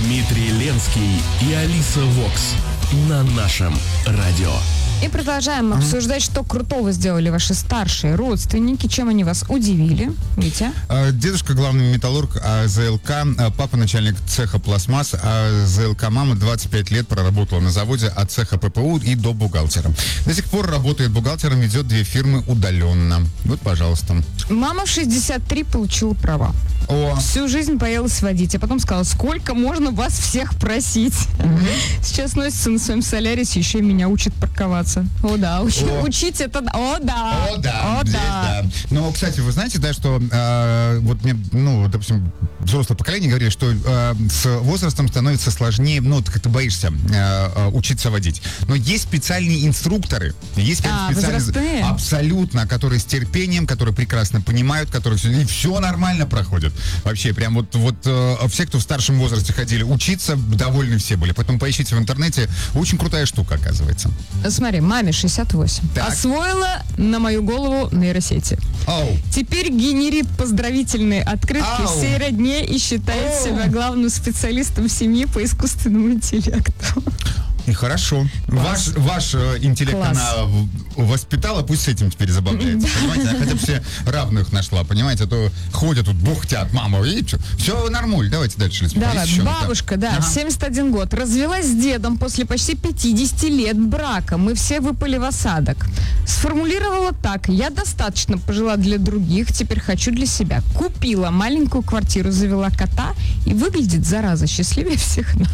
Дмитрий Ленский и Алиса Вокс на нашем радио. И продолжаем обсуждать, что крутого сделали ваши старшие родственники, чем они вас удивили. Витя? Дедушка главный металлург ЗЛК, папа начальник цеха пластмасс, а ЗЛК мама 25 лет проработала на заводе от цеха ППУ и до бухгалтера. До сих пор работает бухгалтером, ведет 2 фирмы удаленно. Вот, пожалуйста. Мама в 63 получила права. Всю жизнь боялась водить, а потом сказала, сколько можно вас всех просить. Сейчас носится на своем Солярисе, еще и меня учит парковаться. О да, учить это... О да. Но, кстати, вы знаете, да, что вот мне, допустим, взрослое поколение говорит, что с возрастом становится сложнее, ты как-то боишься учиться водить. Но есть специальные инструкторы, есть специальные... Абсолютно, которые с терпением, которые прекрасно понимают, которые все нормально проходят. Вообще, прям вот все, кто в старшем возрасте ходили учиться, довольны все были. Поэтому поищите в интернете. Очень крутая штука, оказывается. Смотри, маме 68. Так. Освоила на мою голову нейросети. Теперь генерит поздравительные открытки всей родне и считает себя главным специалистом в семье по искусственному интеллекту. И хорошо. Ваш интеллект она воспитала, пусть с этим теперь забавляется. Понимаете, она хотя бы все равных нашла, понимаете, а то ходят тут бухтят, мама, видите, все нормуль, давайте дальше. Давай, бабушка, 71 год, развелась с дедом после почти 50 лет брака, мы все выпали в осадок. Сформулировала так: я достаточно пожила для других, теперь хочу для себя. Купила маленькую квартиру, завела кота и выглядит, зараза, счастливее всех нас.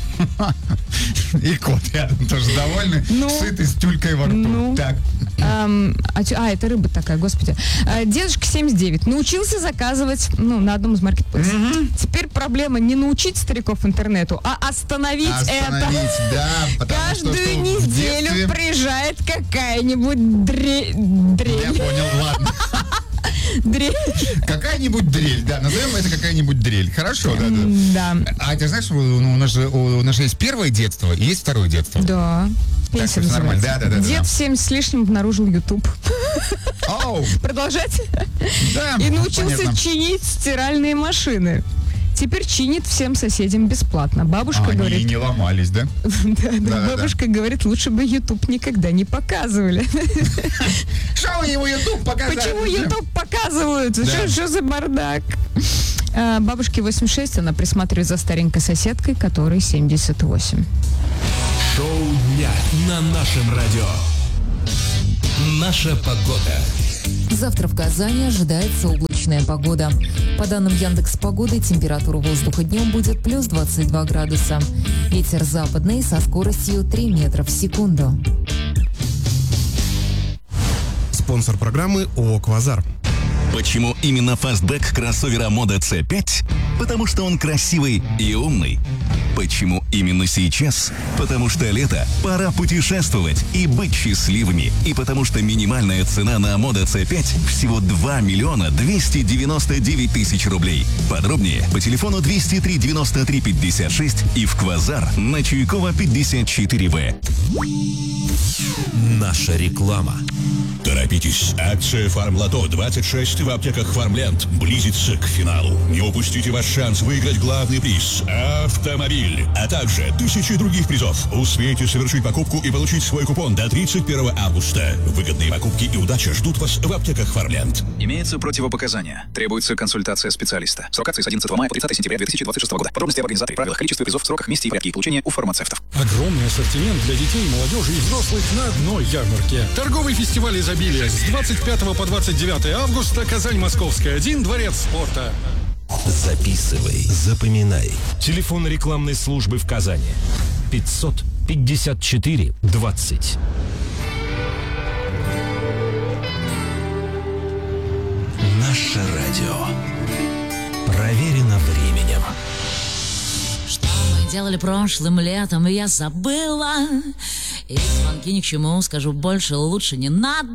И кот рядом тоже довольный, сытый, с тюлькой во рту. Так. Это рыба такая, господи. Дедушка 79. Научился заказывать, на одном из маркетплейсов. Теперь проблема не научить стариков интернету, а остановить это. Да, каждую неделю приезжает какая-нибудь дрель. Я понял, ладно. Дрель. Какая-нибудь дрель, да, назовем это какая-нибудь дрель. Хорошо, да. А ты знаешь, у нас же есть первое детство и есть второе детство. Да. Так, нормально. Да. Дед в 7 с лишним обнаружил YouTube. Продолжать? Да. И научился чинить стиральные машины. Теперь чинит всем соседям бесплатно. Бабушка говорит... Они не ломались, да? Да. Бабушка говорит, лучше бы YouTube никогда не показывали. Что вы ему YouTube показали? Почему YouTube показывают? Что за бардак? Бабушке 86, она присматривает за старенькой соседкой, которой 78. Шоу дня на нашем радио. Наша погода. Завтра в Казани ожидается облачная погода. По данным Яндекс.Погоды, температура воздуха днем будет плюс 22 градуса. Ветер западный со скоростью 3 метра в секунду. Спонсор программы ООО «Квазар». Почему именно фастбэк кроссовера Moda C5? Потому что он красивый и умный. Почему именно сейчас? Потому что лето, пора путешествовать и быть счастливыми. И потому что минимальная цена на Moda C5 всего 2 миллиона 299 тысяч рублей. Подробнее по телефону 203 93 56 и в Квазар на Чуйкова 54В. Наша реклама. Торопитесь, акция «Фармлото 26» в аптеках «Фармленд» близится к финалу. Не упустите ваш шанс выиграть главный приз – автомобиль, а также 1000 других призов. Успейте совершить покупку и получить свой купон до 31 августа. Выгодные покупки и удача ждут вас в аптеках «Фармленд». Имеются противопоказания. Требуется консультация специалиста. Срок акции с 11 мая по 30 сентября 2026 года. Подробности об организаторе, правилах, количестве призов, сроках, месте и порядке их получения у фармацевтов. Огромный ассортимент для детей, молодежи и взрослых на одной ярмарке. Торговый фестиваль изобилия с 25 по 29 августа. Казань, Московская, 1, Дворец спорта. Записывай, запоминай. Телефон рекламной службы в Казани. 554 20. Наше радио. Проверено временем. Что мы делали прошлым летом, я забыла. И звонки ни к чему, скажу больше, лучше не надо.